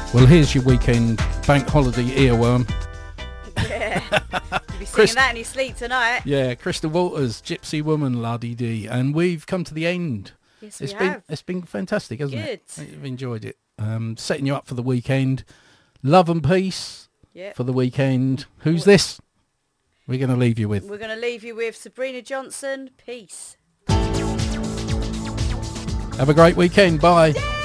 Well, here's your weekend bank holiday earworm. Yeah. You'll be singing that in your sleep tonight. Yeah, Crystal Waters, Gypsy Woman, la-dee-dee. And we've come to the end. Yes, we have. It's been fantastic, hasn't it? I've enjoyed it. Setting you up for the weekend. Love and peace for the weekend. Who's this? We're going to leave you with. We're going to leave you with Sabrina Johnson. Peace. Have a great weekend. Bye.